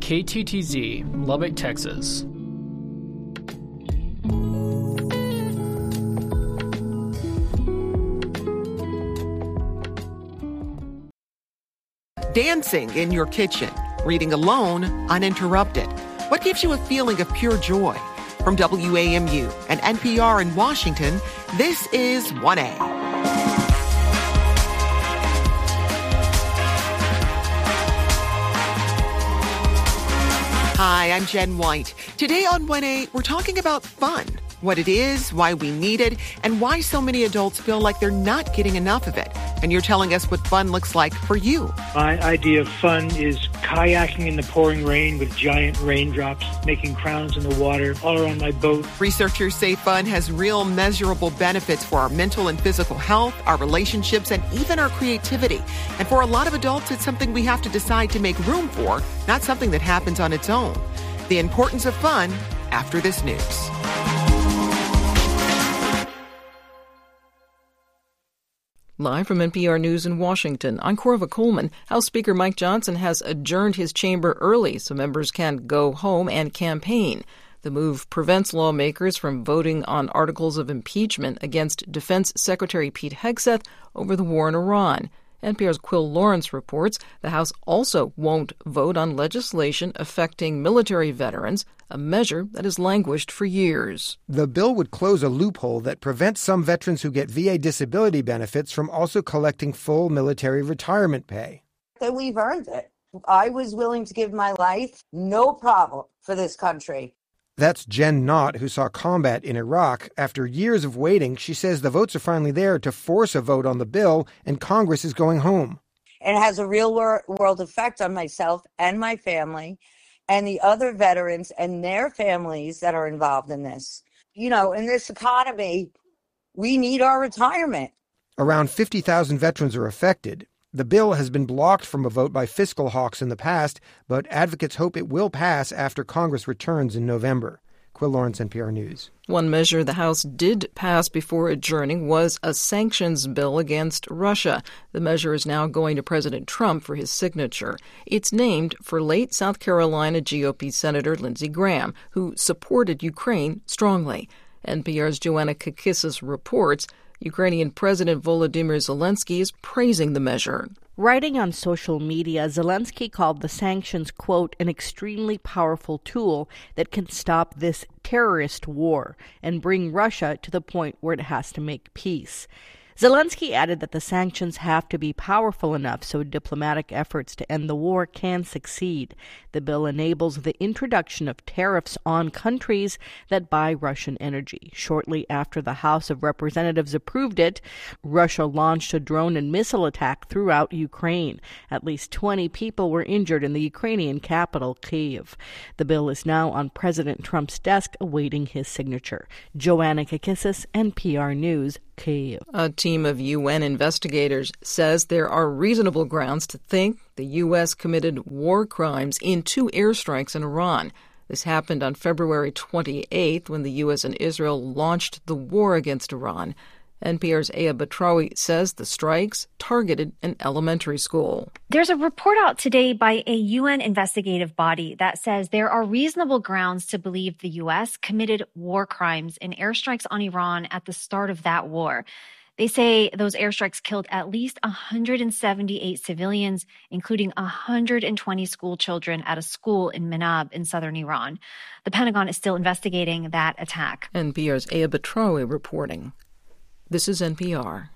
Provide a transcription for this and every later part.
KTTZ, Lubbock, Texas. Dancing in your kitchen, reading alone, uninterrupted. What gives you a feeling of pure joy? From WAMU and NPR in Washington, this is 1A. Hi, I'm Jen White. Today on 1A, we're talking about fun. What it is, why we need it, and why so many adults feel like they're not getting enough of it. And you're telling us what fun looks like for you. My idea of fun is kayaking in the pouring rain with giant raindrops, making crowns in the water all around my boat. Researchers say fun has real measurable benefits for our mental and physical health, our relationships, and even our creativity. And for a lot of adults, it's something we have to decide to make room for, not something that happens on its own. The importance of fun after this news. Live from NPR News in Washington, I'm Corva Coleman. House Speaker Mike Johnson has adjourned his chamber early so members can go home and campaign. The move prevents lawmakers from voting on articles of impeachment against Defense Secretary Pete Hegseth over the war in Iran. NPR's Quill Lawrence reports the House also won't vote on legislation affecting military veterans, a measure that has languished for years. The bill would close a loophole that prevents some veterans who get VA disability benefits from also collecting full military retirement pay. That we've earned it. I was willing to give my life, no problem, for this country. That's Jen Knott, who saw combat in Iraq. After years of waiting, she says the votes are finally there to force a vote on the bill, and Congress is going home. It has a real world effect on myself and my family and the other veterans and their families that are involved in this. You know, in this economy, we need our retirement. Around 50,000 veterans are affected. The bill has been blocked from a vote by fiscal hawks in the past, but advocates hope it will pass after Congress returns in November. Quill Lawrence, NPR News. One measure the House did pass before adjourning was a sanctions bill against Russia. The measure is now going to President Trump for his signature. It's named for late South Carolina GOP Senator Lindsey Graham, who supported Ukraine strongly. NPR's Joanna Kakissis reports Ukrainian President Volodymyr Zelensky is praising the measure. Writing on social media, Zelensky called the sanctions, quote, an extremely powerful tool that can stop this terrorist war and bring Russia to the point where it has to make peace. Zelensky added that the sanctions have to be powerful enough so diplomatic efforts to end the war can succeed. The bill enables the introduction of tariffs on countries that buy Russian energy. Shortly after the House of Representatives approved it, Russia launched a drone and missile attack throughout Ukraine. At least 20 people were injured in the Ukrainian capital, Kyiv. The bill is now on President Trump's desk awaiting his signature. Joanna Kakissis, NPR News, Kyiv. A team of UN investigators says there are reasonable grounds to think the U.S. committed war crimes in 2 airstrikes in Iran. This happened on February 28th when the U.S. and Israel launched the war against Iran. NPR's Aya Batrawi says the strikes targeted an elementary school. There's a report out today by a UN investigative body that says there are reasonable grounds to believe the U.S. committed war crimes in airstrikes on Iran at the start of that war. They say those airstrikes killed at least 178 civilians, including 120 school children at a school in Manab in southern Iran. The Pentagon is still investigating that attack. NPR's Aya Batrawi reporting. This is NPR.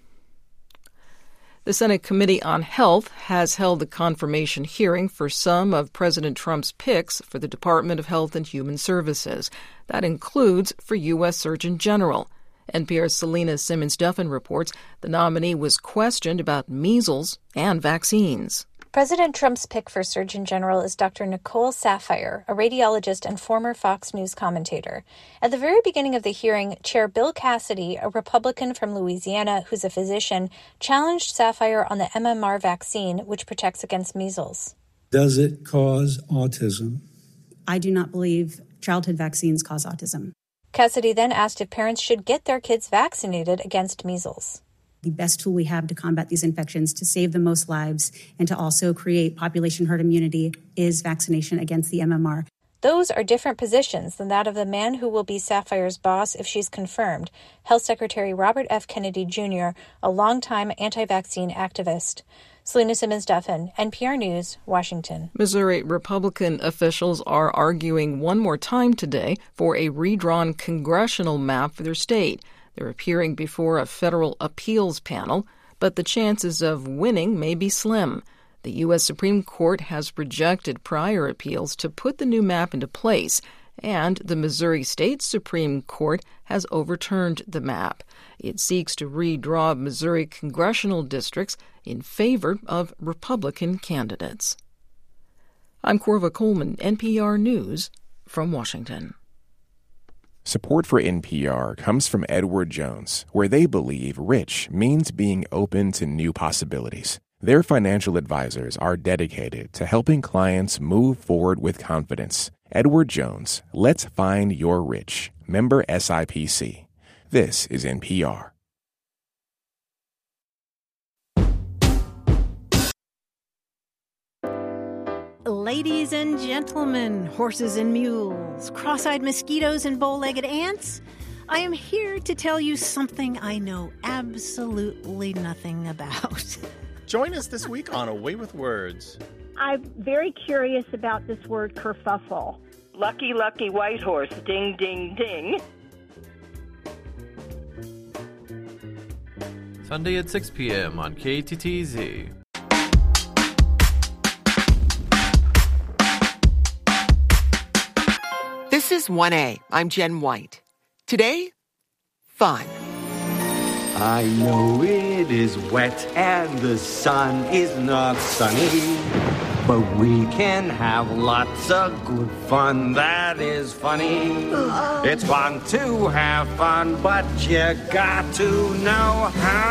The Senate Committee on Health has held a confirmation hearing for some of President Trump's picks for the Department of Health and Human Services. That includes for U.S. Surgeon General. NPR's Selena Simmons-Duffin reports the nominee was questioned about measles and vaccines. President Trump's pick for Surgeon General is Dr. Nicole Saphier, a radiologist and former Fox News commentator. At the very beginning of the hearing, Chair Bill Cassidy, a Republican from Louisiana who's a physician, challenged Saphier on the MMR vaccine, which protects against measles. Does it cause autism? I do not believe childhood vaccines cause autism. Cassidy then asked if parents should get their kids vaccinated against measles. The best tool we have to combat these infections, to save the most lives, and to also create population herd immunity is vaccination against the MMR. Those are different positions than that of the man who will be Sapphire's boss if she's confirmed, Health Secretary Robert F. Kennedy Jr., a longtime anti-vaccine activist. Selena Simmons-Duffin, NPR News, Washington. Missouri Republican officials are arguing one more time today for a redrawn congressional map for their state. They're appearing before a federal appeals panel, but the chances of winning may be slim. The U.S. Supreme Court has rejected prior appeals to put the new map into place, and the Missouri State Supreme Court has overturned the map. It seeks to redraw Missouri congressional districts in favor of Republican candidates. I'm Corva Coleman, NPR News from Washington. Support for NPR comes from Edward Jones, where they believe rich means being open to new possibilities. Their financial advisors are dedicated to helping clients move forward with confidence. Edward Jones, let's find your rich. Member SIPC. This is NPR. Ladies and gentlemen, horses and mules, cross-eyed mosquitoes and bow-legged ants, I am here to tell you something I know absolutely nothing about. Join us this week on Away with Words. I'm very curious about this word kerfuffle. Lucky, lucky white horse, ding, ding, ding. Sunday at 6 p.m. on KTTZ. This is 1A. I'm Jen White. Today, fun. I know it is wet and the sun is not sunny, but we can have lots of good fun that is funny. It's fun to have fun, but you got to know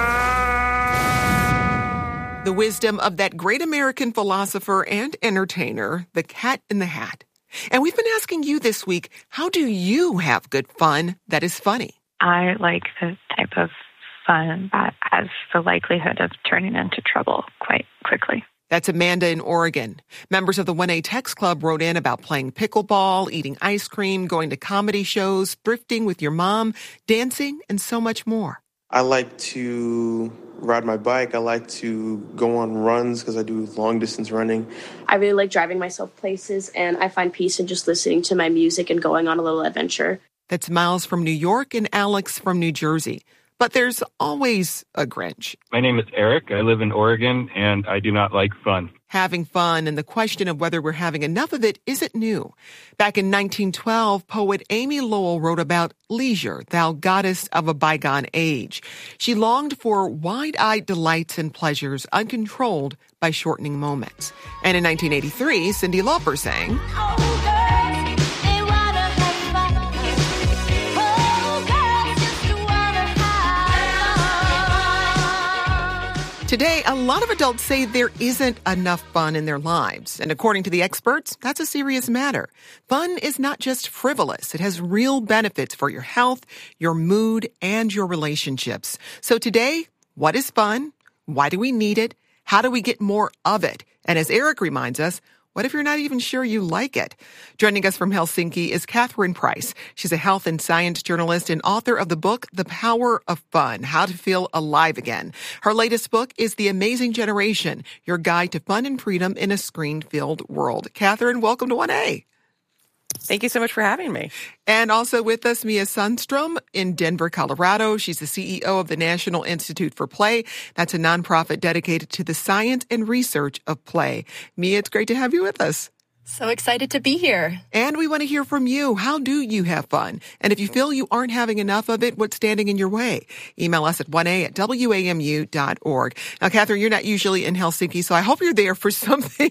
how. The wisdom of that great American philosopher and entertainer, the Cat in the Hat. And we've been asking you this week, how do you have good fun that is funny? I like the type of fun that has the likelihood of turning into trouble quite quickly. That's Amanda in Oregon. Members of the 1A Text Club wrote in about playing pickleball, eating ice cream, going to comedy shows, thrifting with your mom, dancing, and so much more. I like to ride my bike. I like to go on runs because I do long-distance running. I really like driving myself places, and I find peace in just listening to my music and going on a little adventure. That's Miles from New York and Alex from New Jersey. But there's always a Grinch. My name is Eric. I live in Oregon, and I do not like fun. Having fun and the question of whether we're having enough of it isn't new. Back in 1912, poet Amy Lowell wrote about leisure, thou goddess of a bygone age. She longed for wide-eyed delights and pleasures uncontrolled by shortening moments. And in 1983, Cyndi Lauper sang, Today, a lot of adults say there isn't enough fun in their lives. And according to the experts, that's a serious matter. Fun is not just frivolous. It has real benefits for your health, your mood, and your relationships. So today, what is fun? Why do we need it? How do we get more of it? And as Eric reminds us, what if you're not even sure you like it? Joining us from Helsinki is Catherine Price. She's a health and science journalist and author of the book, The Power of Fun, How to Feel Alive Again. Her latest book is The Amazing Generation, Your Guide to Fun and Freedom in a Screen-Filled World. Catherine, welcome to 1A. Thank you so much for having me. And also with us, Mia Sundstrom in Denver, Colorado. She's the CEO of the National Institute for Play. That's a nonprofit dedicated to the science and research of play. Mia, it's great to have you with us. So excited to be here. And we want to hear from you. How do you have fun? And if you feel you aren't having enough of it, what's standing in your way? Email us at 1a@wamu.org. Now, Catherine, you're not usually in Helsinki, so I hope you're there for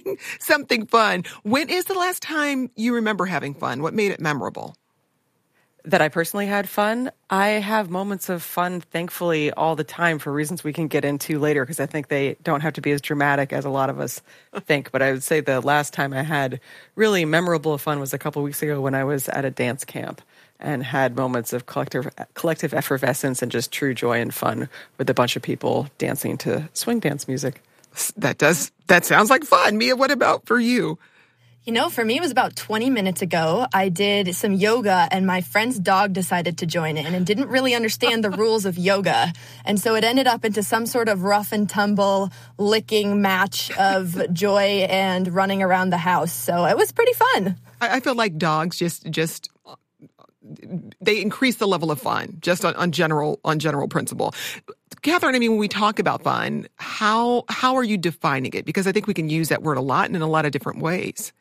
something fun. When is the last time you remember having fun? What made it memorable? That I personally had fun. I have moments of fun, thankfully, all the time for reasons we can get into later, because I think they don't have to be as dramatic as a lot of us think. But I would say the last time I had really memorable fun was a couple weeks ago when I was at a dance camp and had moments of collective effervescence and just true joy and fun with a bunch of people dancing to swing dance music. That sounds like fun. Mia, what about for you? You know, for me, it was about 20 minutes ago. I did some yoga, and my friend's dog decided to join in and didn't really understand the rules of yoga. And so it ended up into some sort of rough and tumble licking match of joy and running around the house. So it was pretty fun. I feel like dogs just they increase the level of fun just on general principle. Catherine, I mean, when we talk about fun, how are you defining it? Because I think we can use that word a lot and in a lot of different ways.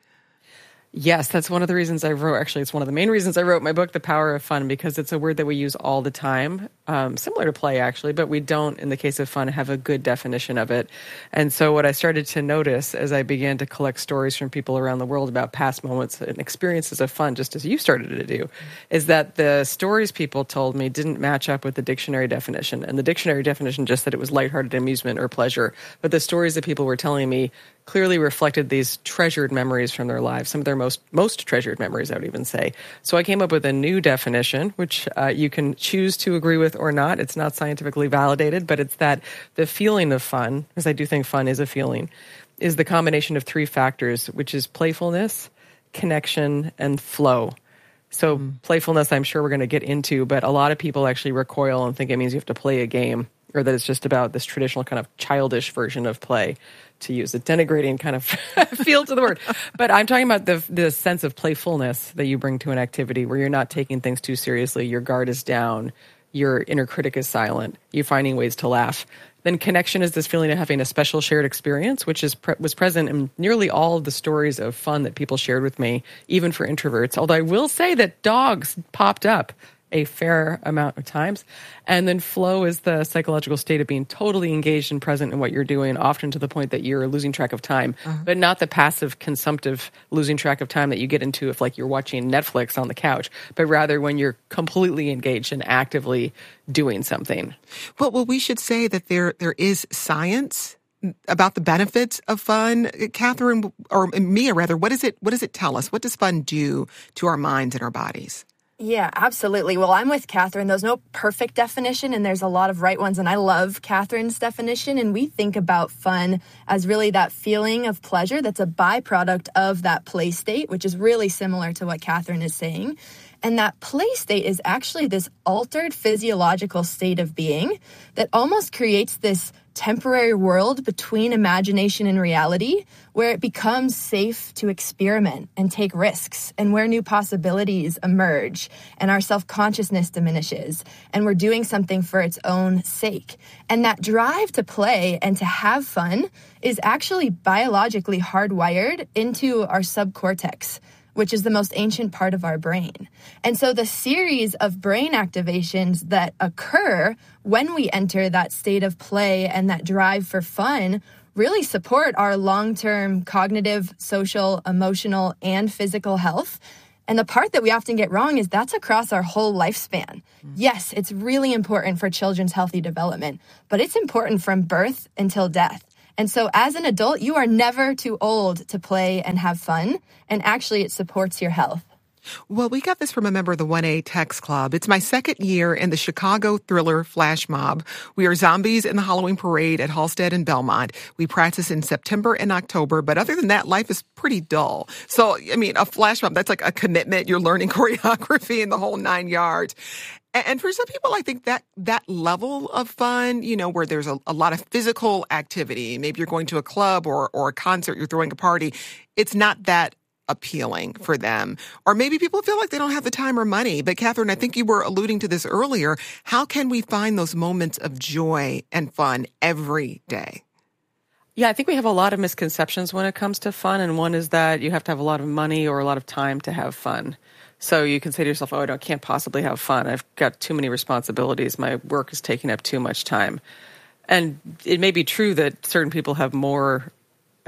Yes, that's one of the reasons I wrote. Actually, it's one of the main reasons I wrote my book, The Power of Fun, because it's a word that we use all the time, similar to play, actually, but we don't, in the case of fun, have a good definition of it. And so what I started to notice as I began to collect stories from people around the world about past moments and experiences of fun, just as you started to do, is that the stories people told me didn't match up with the dictionary definition. And the dictionary definition just said it was lighthearted amusement or pleasure. But the stories that people were telling me clearly reflected these treasured memories from their lives, some of their most treasured memories, I would even say. So I came up with a new definition, which you can choose to agree with or not. It's not scientifically validated, but it's that the feeling of fun, because I do think fun is a feeling, is the combination of three factors, which is playfulness, connection, and flow. So playfulness, I'm sure we're going to get into, but a lot of people actually recoil and think it means you have to play a game, or that it's just about this traditional kind of childish version of play, to use a denigrating kind of feel to the word. But I'm talking about the sense of playfulness that you bring to an activity where you're not taking things too seriously, your guard is down, your inner critic is silent, you're finding ways to laugh. Then connection is this feeling of having a special shared experience, which was present in nearly all of the stories of fun that people shared with me, even for introverts. Although I will say that dogs popped up a fair amount of times. And then flow is the psychological state of being totally engaged and present in what you're doing, often to the point that you're losing track of time, but not the passive, consumptive losing track of time that you get into if, like, you're watching Netflix on the couch, but rather when you're completely engaged and actively doing something. Well, we should say that there is science about the benefits of fun. Catherine, or Mia rather, what does it tell us? What does fun do to our minds and our bodies? Yeah, absolutely. Well, I'm with Catherine. There's no perfect definition, and there's a lot of right ones, and I love Catherine's definition. And we think about fun as really that feeling of pleasure that's a byproduct of that play state, which is really similar to what Catherine is saying. And that play state is actually this altered physiological state of being that almost creates this temporary world between imagination and reality, where it becomes safe to experiment and take risks, and where new possibilities emerge and our self-consciousness diminishes, and we're doing something for its own sake. And that drive to play and to have fun is actually biologically hardwired into our subcortex, which is the most ancient part of our brain. And so the series of brain activations that occur when we enter that state of play and that drive for fun really support our long-term cognitive, social, emotional, and physical health. And the part that we often get wrong is that's across our whole lifespan. Yes, it's really important for children's healthy development, but it's important from birth until death. And so as an adult, you are never too old to play and have fun. And actually, it supports your health. Well, we got this from a member of the 1A Text Club. It's my second year in the Chicago thriller Flash Mob. We are zombies in the Halloween parade at Halstead and Belmont. We practice in September and October, but other than that, life is pretty dull. So, I mean, a flash mob, that's like a commitment. You're learning choreography and the whole 9 yards. And for some people, I think that level of fun, you know, where there's a lot of physical activity, maybe you're going to a club or a concert, you're throwing a party, it's not that appealing for them. Or maybe people feel like they don't have the time or money. But Catherine, I think you were alluding to this earlier. How can we find those moments of joy and fun every day? Yeah, I think we have a lot of misconceptions when it comes to fun. And one is that you have to have a lot of money or a lot of time to have fun. So you can say to yourself, oh, I can't possibly have fun. I've got too many responsibilities. My work is taking up too much time. And it may be true that certain people have more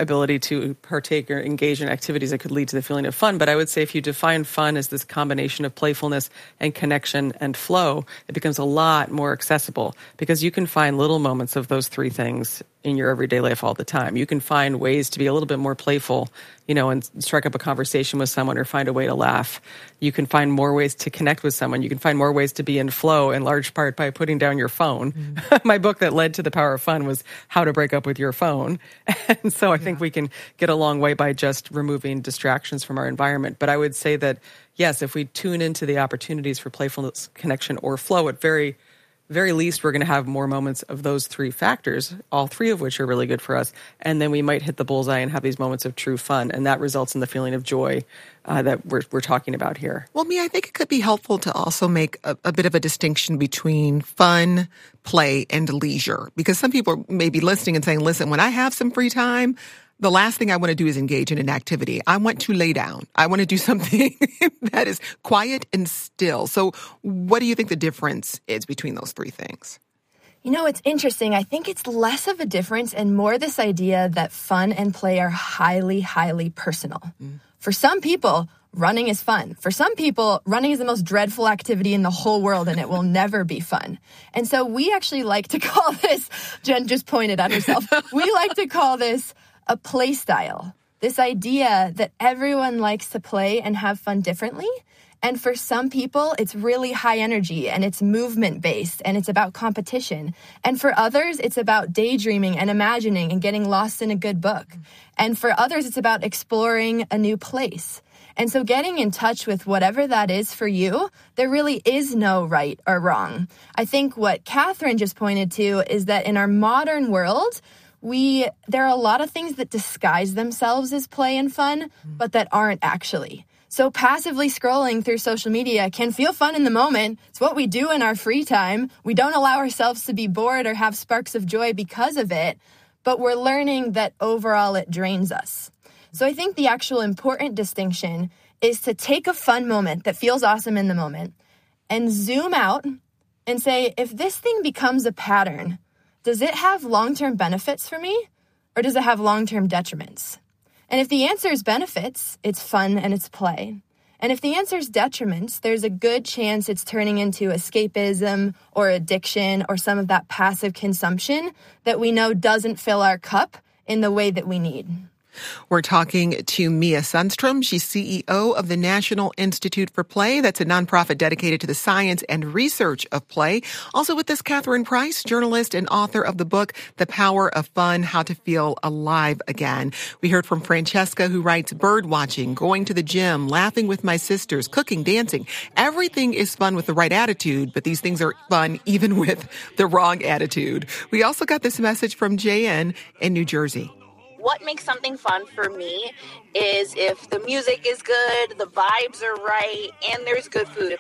ability to partake or engage in activities that could lead to the feeling of fun. But I would say if you define fun as this combination of playfulness and connection and flow, it becomes a lot more accessible because you can find little moments of those three things in your everyday life all the time. You can find ways to be a little bit more playful, and strike up a conversation with someone or find a way to laugh. You can find more ways to connect with someone. You can find more ways to be in flow, in large part by putting down your phone. Mm-hmm. My book that led to The Power of Fun was How to Break Up with Your Phone. And so I think we can get a long way by just removing distractions from our environment. But I would say that, yes, if we tune into the opportunities for playfulness, connection, or flow, at very least, we're going to have more moments of those three factors, all three of which are really good for us. And then we might hit the bullseye and have these moments of true fun. And that results in the feeling of joy that we're talking about here. Well, Mia, I think it could be helpful to also make a bit of a distinction between fun, play, and leisure. Because some people may be listening and saying, listen, when I have some free time, the last thing I want to do is engage in an activity. I want to lay down. I want to do something that is quiet and still. So what do you think the difference is between those three things? It's interesting. I think it's less of a difference and more this idea that fun and play are highly, highly personal. For some people, running is fun. For some people, running is the most dreadful activity in the whole world and it will never be fun. And so we actually like to call this, Jen just pointed at herself, we like to call this a play style. This idea that everyone likes to play and have fun differently. And for some people, it's really high energy and it's movement based and it's about competition. And for others, it's about daydreaming and imagining and getting lost in a good book. And for others, it's about exploring a new place. And so getting in touch with whatever that is for you, there really is no right or wrong. I think what Catherine just pointed to is that in our modern world, there are a lot of things that disguise themselves as play and fun, but that aren't actually. So passively scrolling through social media can feel fun in the moment. It's what we do in our free time. We don't allow ourselves to be bored or have sparks of joy because of it, but we're learning that overall it drains us. So I think the actual important distinction is to take a fun moment that feels awesome in the moment and zoom out and say, if this thing becomes a pattern, does it have long-term benefits for me or does it have long-term detriments? And if the answer is benefits, it's fun and it's play. And if the answer is detriments, there's a good chance it's turning into escapism or addiction or some of that passive consumption that we know doesn't fill our cup in the way that we need. We're talking to Mia Sundstrom. She's CEO of the National Institute for Play. That's a nonprofit dedicated to the science and research of play. Also with us, Catherine Price, journalist and author of the book, The Power of Fun, How to Feel Alive Again. We heard from Francesca, who writes bird watching, going to the gym, laughing with my sisters, cooking, dancing. Everything is fun with the right attitude, but these things are fun even with the wrong attitude. We also got this message from JN in New Jersey. What makes something fun for me is if the music is good, the vibes are right, and there's good food.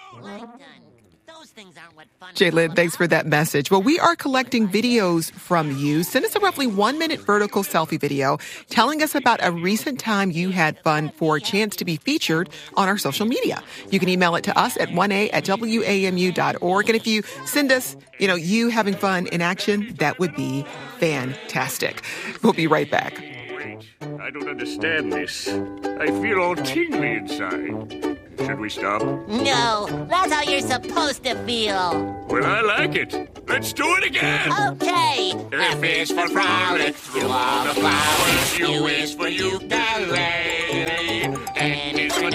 Jalen, thanks for that message. Well, we are collecting videos from you. Send us a roughly 1-minute vertical selfie video telling us about a recent time you had fun for a chance to be featured on our social media. You can email it to us at 1a@wamu.org. And if you send us, you having fun in action, that would be fantastic. We'll be right back. Wait, I don't understand this. I feel all tingly inside. Should we stop? No, that's how you're supposed to feel. Well, I like it. Let's do it again. Okay. F is for frolic through all the flowers. U is for ukulele.